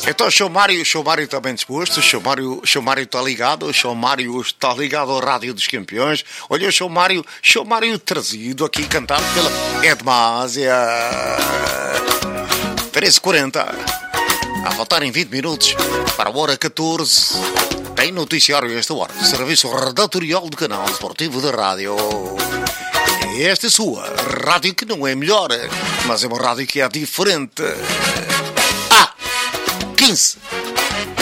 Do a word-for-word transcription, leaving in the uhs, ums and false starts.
Então, o seu Mário, o seu Mário está bem disposto, o seu Mário, o seu Mário está ligado, o seu Mário está ligado ao Rádio dos Campeões. Olha, o seu Mário, o seu Mário trazido aqui, cantado pela Edmásia. treze e quarenta. A faltarem vinte minutos para a hora catorze. Tem noticiário esta hora. Serviço redatorial do canal esportivo da rádio. Esta é a sua rádio, que não é melhor, mas é uma rádio que é diferente. Ah, quinze.